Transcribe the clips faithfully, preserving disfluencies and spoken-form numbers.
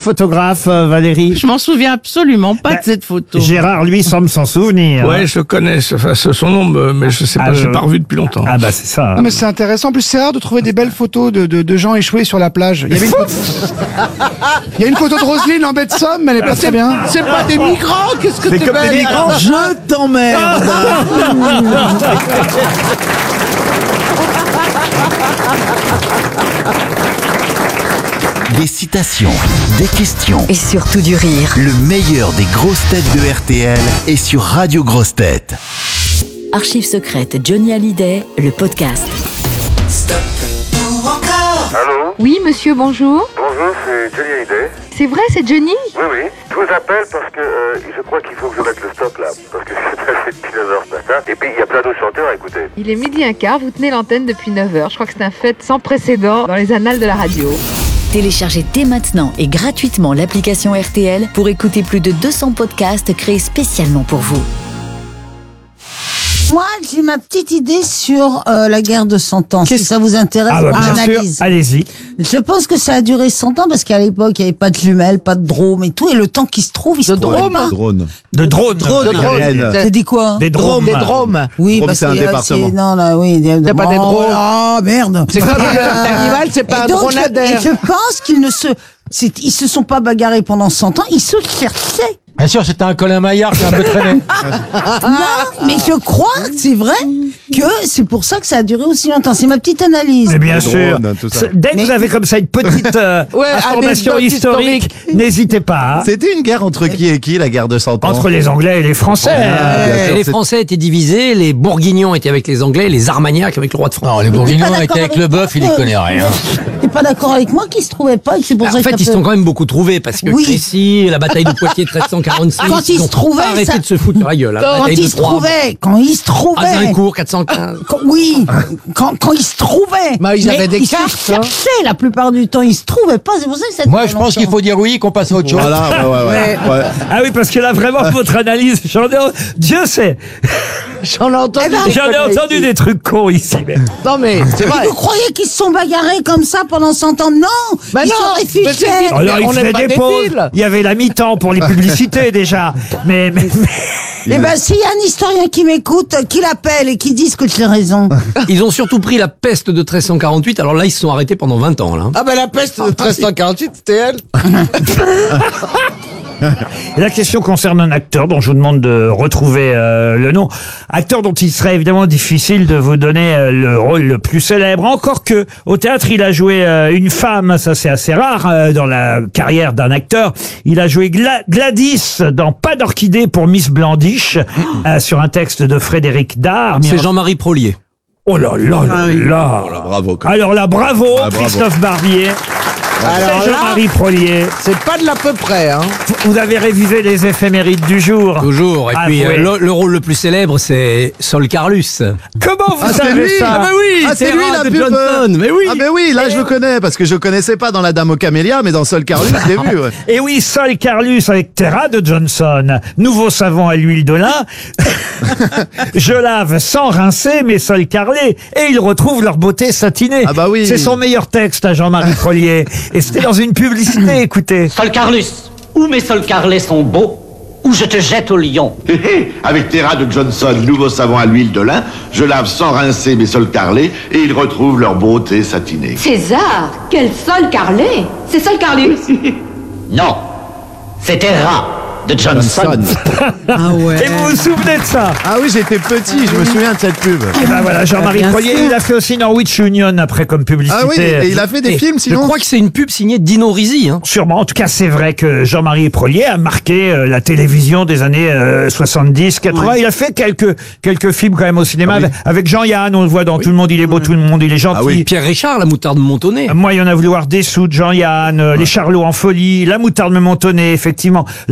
photographe, euh, Valérie? Je m'en souviens absolument pas Bah, de cette photo. Gérard, lui, semble s'en souvenir. Ouais, je connais ce, enfin, ce- son nom, euh, mais je sais pas, Ah, j'ai je- pas revu depuis longtemps. Ah bah c'est ça. Non mais c'est intéressant. En plus, c'est rare de trouver des belles photos de, de, de gens échoués sur la plage. Il y avait une photo... Il y a une photo de Roselyne en baie de Somme, mais elle est pas très bien. C'est pas des migrants, qu'est-ce que C'est t'es comme des belle. migrants. Je t'emmerde. Des citations, des questions. Et surtout du rire. Le meilleur des grosses têtes de R T L est sur Radio Grosses Têtes. Archives secrètes Johnny Hallyday, le podcast. Allô? Oui, monsieur, bonjour. Bonjour, c'est Johnny Hallyday. C'est vrai, c'est Johnny? Oui, oui. Je vous appelle parce que euh, je crois qu'il faut que je mette le stop là. Parce que c'est passé depuis neuf heures ce matin. Et puis il y a plein d'autres chanteurs à écouter. Il est midi un quart, vous tenez l'antenne depuis neuf heures. Je crois que c'est un fait sans précédent dans les annales de la radio. Téléchargez dès maintenant et gratuitement l'application R T L pour écouter plus de deux cents podcasts créés spécialement pour vous. Moi, j'ai ma petite idée sur euh, la guerre de cent ans. Si ça vous intéresse, Ah bah, mon bien analyse. sûr, allez-y. Je pense que ça a duré cent ans parce qu'à l'époque, il n'y avait pas de jumelles, pas de drones et tout. Et le temps qui se trouve, il se trouvait drone. pas. Drone. De drones. Drone. Aérienne. T'as dit quoi? Des drones. Des dromes. Oui, Drone, parce c'est un que, euh, département. c'est- Non, là, oui. Des, C'est pas des bon, drones. Ah, merde. C'est comme l'animal, c'est pas un Et donc, je, et dromadaire. je pense qu'ils ne se, c'est- ils se sont pas bagarrés pendant cent ans, ils se cherchaient. Bien sûr, c'était un Colin Maillard qui a un peu traîné. Non, mais je crois, c'est vrai, que c'est pour ça que ça a duré aussi longtemps. C'est ma petite analyse. Mais bien Les sûr. drones, tout ça. C'est- Dès que vous avez comme ça une petite euh, Ouais, information anecdote historique, historique. n'hésitez pas. hein. C'était une guerre entre qui et qui, la guerre de cent ans? Entre les Anglais et les Français. Ah, hein. bien sûr, les c'est- Français étaient divisés, les Bourguignons étaient avec les Anglais, les Armagnacs avec le roi de France. Non, les Bourguignons Bourguignons étaient avec étaient avec le bœuf, il y connaît rien. T'es pas d'accord avec moi qu'ils se trouvaient pas et que c'est pour Bah, ça en que fait, ça ils se peut- sont quand même beaucoup trouvés parce que Oui. Crécy, la bataille de Poitiers de treize cent quarante-six, Quand ils ont se trouvaient, pas arrêté ça- de se foutre sur la gueule. hein. Quand Bataille de ils se Troyes, trouvaient, quand ils se trouvaient. Azincourt, quatre cent quinze. Quand- oui, quand, quand ils se trouvaient. Bah, ils Mais avaient des ils cartes, se hein. cherchaient la plupart du temps. Ils se trouvaient pas. C'est pour ça que ça. Moi, durait je pense qu'il longtemps. faut dire oui, qu'on passe à autre chose. Voilà, ouais, ouais, ouais. ouais. Ah oui, parce que là, vraiment, votre analyse, j'en ai, Dieu sait, J'en ai entendu. Eh ben, des j'en ai conneries entendu ici. des trucs cons ici. Mais... Non mais c'est vrai. Vous croyez qu'ils se sont bagarrés comme ça pendant cent ans? Non. Bah ils non, sont mais réfugiés. c'est- Alors, il on n'est faisait pas des des pauses. fils. Il y avait la mi-temps pour les publicités, déjà. Mais, mais, Eh ben, s'il y a un historien qui m'écoute, qui l'appelle et qui dise que j'ai raison. Ils ont surtout pris la peste de treize cent quarante-huit, alors là, ils se sont arrêtés pendant vingt ans. Là. Ah bah la peste de treize cent quarante-huit, c'était elle. la question concerne un acteur dont je vous demande de retrouver euh, le nom. Acteur dont il serait évidemment difficile de vous donner euh, le rôle le plus célèbre. Encore que, au théâtre, il a joué euh, une femme. Ça, c'est assez rare euh, dans la carrière d'un acteur. Il a joué Gla- Gladys dans Pas d'orchidée pour Miss Blandiche, euh, sur un texte de Frédéric Dard. C'est Jean-Marie Prolier. Oh là là là là. Oh là, bravo. quoi. Alors là, bravo, Ah, bravo. Christophe Barbier. Alors C'est là- Jean-Marie Prolier. C'est pas de l'à peu près, hein. Vous avez révisé les éphémérides du jour. Toujours. Et Ah, puis, oui. euh, le, le rôle le plus célèbre, c'est Sol Carlus. Comment vous Ah, c'est savez lui. ça? Ah, bah oui, Ah, c'est lui la de pub. Johnson. Mais oui. Ah, mais oui, là je le connais parce que je connaissais pas dans La Dame aux Camélias, mais dans Sol Carlus, je l'ai vu. Ouais. Et oui, Sol Carlus avec Terra de Johnson. Nouveau savon à l'huile de lin. Je lave sans rincer mes sols carrelés et ils retrouvent leur beauté satinée. Ah bah oui. C'est son meilleur texte à Jean-Marie Prolier. Et c'était dans une publicité, écoutez. Sol Carlus, où mes sols carrelés sont beaux, où je te jette au lion. Avec Terra de Johnson, nouveau savon à l'huile de lin, je lave sans rincer mes sols carrelés et ils retrouvent leur beauté satinée. César, quel sol carrelé. C'est Sol Carlus. Non, c'était Ra de Johnson. Ah ouais. Et vous vous souvenez de ça? Ah oui, j'étais petit, je me souviens de cette pub. Et ben voilà, Jean-Marie Bien Prolier, sûr. il a fait aussi Norwich Union après comme publicité. Ah oui, et il a fait des Et films Je sinon. crois que c'est une pub signée Dino Risi. Hein. Sûrement. En tout cas, c'est vrai que Jean-Marie Prolier a marqué euh, la télévision des années euh, soixante-dix, quatre-vingts. Il a fait quelques quelques films quand même au cinéma Ah oui. avec, avec Jean-Yann. On le voit dans Tout le monde, il est beau, tout le monde, il est gentil. Ah oui. Pierre Richard, la moutarde de Montonnet. Moi, il y en a voulu voir Dessous de Jean-Yann, euh, Les Charlots en folie, La moutarde me montonnait, effectivement, La coccinelle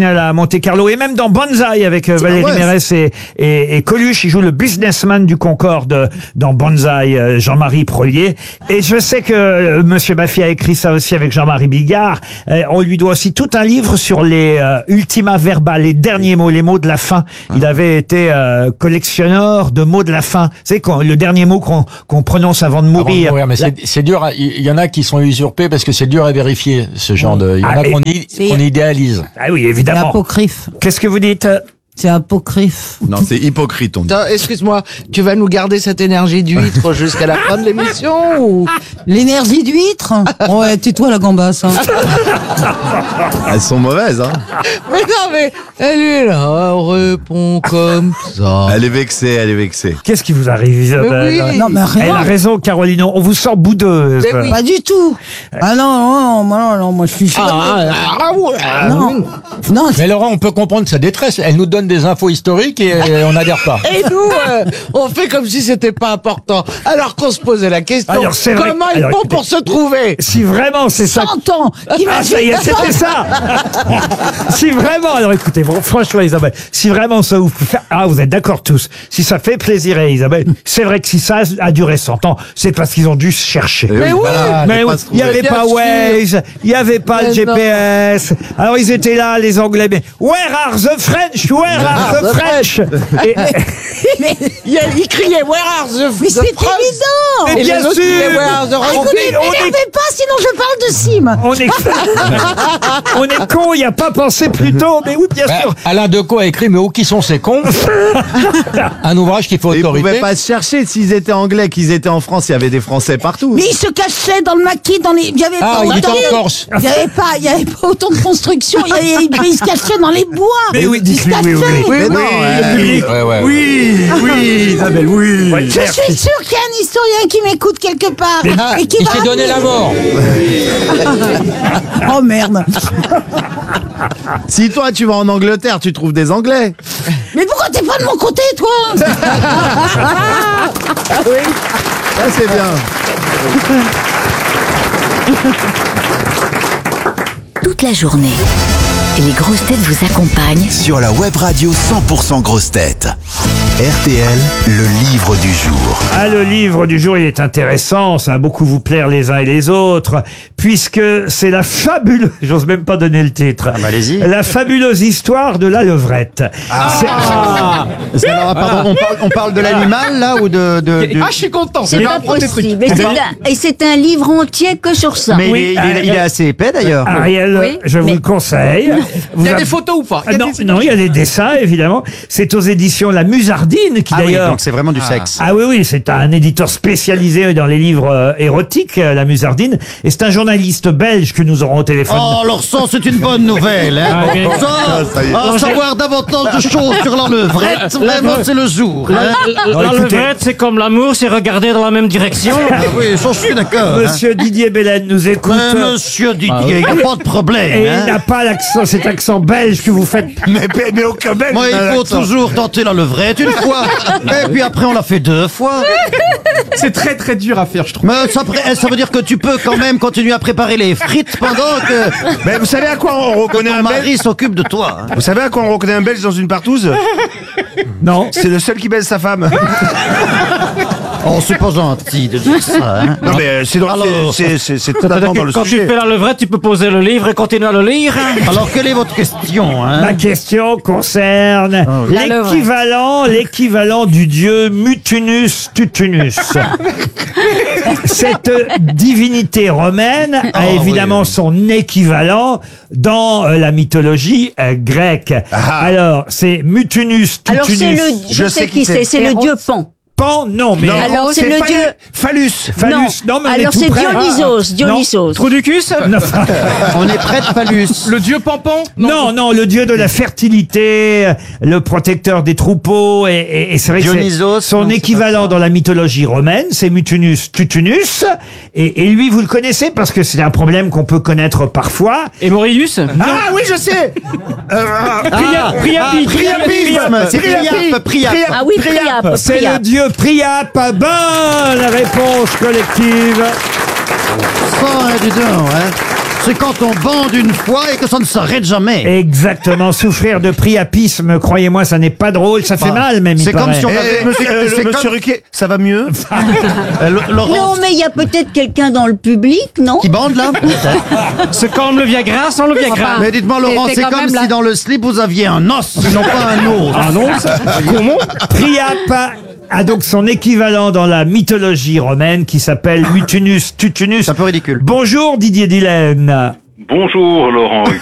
Coccinelle à Monte-Carlo et même dans Banzai avec euh, Valérie ouais, Mérès et, et, et Coluche. Il joue le businessman du Concorde dans Banzai, euh, Jean-Marie Prolier. Et je sais que euh, Monsieur Baffy a écrit ça aussi avec Jean-Marie Bigard. Euh, on lui doit aussi tout un livre sur les euh, ultima verba, les derniers mots, les mots de la fin. Il avait été euh, collectionneur de mots de la fin. C'est quand le dernier mot qu'on qu'on prononce avant de Avant de mourir. mourir, mais La- c'est c'est dur. hein. Il y en a qui sont usurpés parce que c'est dur à vérifier ce genre de. Il y en Ah, a et- qu'on i- C'est- qu'on idéalise. Ah oui, C'est évidemment. apocryphe. Qu'est-ce que vous dites? C'est apocryphe. Non, c'est hypocrite, on dit. Attends, excuse-moi, tu vas nous garder cette énergie d'huître jusqu'à la fin de l'émission ou... L'énergie d'huître. Ouais, tais-toi la gambasse. Hein. Elles sont mauvaises, hein. Mais non, mais elle est là, elle répond comme ça. Elle est vexée, elle est vexée. Qu'est-ce qui vous arrive, Isabelle? Mais oui. Non, mais rien. Elle a raison, Caroline. On vous sent boudeuse. Mais oui. Pas du tout. Ah non, non, non, moi, non, non, moi je suis. Ah ouais. non, non, Mais Laurent, on peut comprendre sa détresse. Elle nous donne des infos historiques et euh, on n'adhère pas. Et nous, euh, on fait comme si c'était pas important. Alors qu'on se posait la question, Alors, c'est vrai- comment ils alors, font écoutez, pour se trouver? Si vraiment c'est ça. cent ans. Ah, ça y est, c'était ça. Si vraiment, alors écoutez, bon, franchement, Isabelle, si vraiment ça vous fait, ah, vous êtes d'accord tous. Si ça fait plaisir à Isabelle, c'est vrai que si ça a duré cent ans, c'est parce qu'ils ont dû se chercher. Eh oui, voilà, mais ne oui, pas se il n'y avait trouver. pas Bien sûr. Waze, il n'y avait pas le Mais G P S. Alors ils étaient là, les Anglais, mais where are the French? Where are the French? Et- Mais il, y a- il criait Where are the, Mais the c'est France? évident. Mais Et bien les autres sûr. criaient Where are the On Rockets? est- on est- N'énervez pas, sinon je parle de Sim. On est, on est con, il n'y a pas pensé plus tôt, mais oui, bien Bah, sûr. Alain Decaux a écrit Mais où qui sont ces cons? Un ouvrage qui faut Ils autorité. pouvaient pas se chercher. S'ils étaient anglais, qu'ils étaient en France, il y avait des Français partout. Mais il se cachait dans le maquis, dans les. Il y avait Ah, pas il était autant. en Corse. Il y avait pas, il y avait pas autant de construction. Il, y avait- il se cachait dans les bois. Mais oui, il se dites-lui, oui, oui, cachait. oui. Mais non, le euh, public. Ouais, ouais. Oui, oui, Isabelle, oui. Je suis sûr qu'il y a un historien qui m'écoute quelque part. Ah, et qui il va s'est donné ramener- la mort. Oh merde. Si toi, tu vas en Angleterre, tu trouves des Anglais. Mais pourquoi t'es pas de mon côté, toi? Ça, c'est bien. Toute la journée, les grosses têtes vous accompagnent Sur la web radio cent pour cent grosses têtes. R T L, le livre du jour. Ah, le livre du jour, il est intéressant, ça va beaucoup vous plaire les uns et les autres, puisque c'est la fabuleuse, j'ose même pas donner le titre, allez-y. la fabuleuse histoire de la levrette. C'est- C'est- alors, pardon, on parle, on parle de l'animal là ou de, de, de- Ah, je suis content. C'est pas possible. Et c'est un- Et c'est un livre entier que sur ça. Mais il, Oui, est, il, est, il est euh, assez épais d'ailleurs. Ariel, Oui, je vous mais- le conseille. Vous Il y a avez- des photos ou pas? Ah, non, non, il y a des dessins, évidemment. C'est aux éditions La Musardine, qui Ah oui, d'ailleurs... donc c'est vraiment du sexe. Ah oui, oui, c'est un éditeur spécialisé dans les livres euh, érotiques, euh, La Musardine. Et c'est un journaliste belge que nous aurons au téléphone. Oh, alors ça, c'est une bonne nouvelle. Hein. Ça, en savoir davantage de choses sur la levrette, vraiment, c'est le jour. Hein. Alors, La écoutez, levrette, c'est comme l'amour, c'est regarder dans la même direction. Ah oui, ça, je suis d'accord. hein. Monsieur Didier Belen nous écoute. Mais monsieur Didier, il n'y a pas de problème. Et hein. il n'a pas l'accent, cet accent belge que vous faites. Mais, mais, mais aucun belge. Moi, n'a il faut l'accent. toujours tenter la levrette une fois. Et puis après, on l'a fait deux fois. C'est très très dur à faire, je trouve. Mais ça, pré- ça veut dire que tu peux quand même continuer à préparer les frites pendant que, Mais vous savez à quoi on que reconnaît ton un mari Belge s'occupe de toi. hein. Vous savez à quoi on reconnaît un Belge dans une partouze? Non. C'est le seul qui baise sa femme. Oh, c'est pas gentil de dire ça. Hein. Non mais euh, c'est dans- Alors- c'est- c'est c'est totalement dans le Quand tu sujet. fais la levrette, tu peux poser le livre et continuer à le lire. Alors, quelle est votre question hein Ma question concerne La l'équivalent, l'équivalent du dieu Mutunus Tutunus. Cette divinité romaine a Oh, évidemment oui. son équivalent dans euh, la mythologie euh, grecque. Alors, c'est Mutunus Alors Tutunus. c'est le, je, Je sais sais qui qui c'est, c'est. c'est le dieu Pan. Pan, non, mais... Non, Alors, c'est le Phallus- dieu- Phallus. Phallus, non, mais on est Alors tout c'est près. Dionysos, Dionysos. Trou du cul, ça? Non. On est près de Phallus. Le dieu Pampan? Non, non, le dieu de la fertilité, le protecteur des troupeaux, et, et- et c'est vrai que Dionysos, c'est son non, c'est équivalent dans la mythologie romaine, c'est Mutunus Tutunus, et, et lui, vous le connaissez parce que c'est un problème qu'on peut connaître parfois. Et Maurius? Ah oui, je sais. Euh, Priap, Priapi, Priapisme. C'est Priape, Priape. Ah oui, Priape, C'est le Priape. dieu Priape. Bonne réponse collective. Ça, hein, dis donc, hein. C'est quand on bande une fois et que ça ne s'arrête jamais. Exactement, souffrir de priapisme, croyez-moi, ça n'est pas drôle, ça fait Bah, mal même. il c'est comme paraît. si on Eh, avait... monsieur, euh, euh, c'est monsieur comme- Ruquier, ça va mieux Euh, Lo- Laurence, Non, mais il y a peut-être quelqu'un dans le public, non? Qui bande là C'est comme le Viagra sans le Viagra. Mais dites-moi Laurent, c'est c'est quand comme même si la- dans le slip vous aviez un os, non pas un os. Ah non, ça Comment Priap a donc son équivalent dans la mythologie romaine qui s'appelle Mutinus Tutunus. C'est un peu ridicule. Bonjour Didier Dillène. Bonjour Laurent